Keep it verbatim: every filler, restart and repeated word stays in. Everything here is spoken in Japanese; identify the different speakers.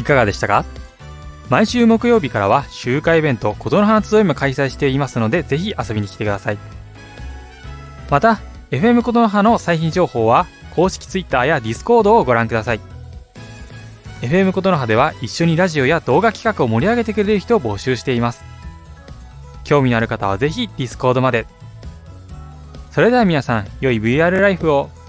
Speaker 1: いかがでしたか？毎週木曜日からは集会イベントことの葉の集いも開催していますので、ぜひ遊びに来てください。また エフエム ことの葉の最新情報は公式 Twitter や Discord をご覧ください。 エフエム ことの葉では一緒にラジオや動画企画を盛り上げてくれる人を募集しています。興味のある方はぜひ Discord まで。それでは皆さん、良い ブイアール ライフを。